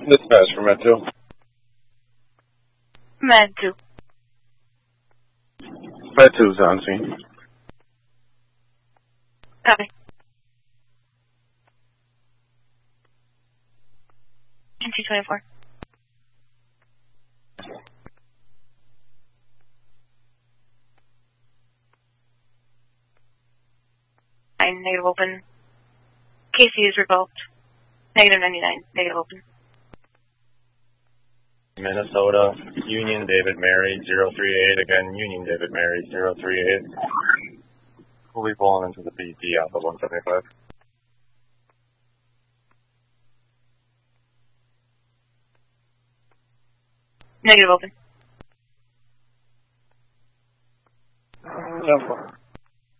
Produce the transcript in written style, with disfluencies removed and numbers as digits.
Dispatch for Med 2. Med 2. Med 2's on scene. Copy. NC-24. Negative open. KC is revoked. Negative 99. Negative open. Minnesota, Union David Mary 038. Again, Union David Mary 038. Fully fallen into the BD Alpha 175. Negative open. No.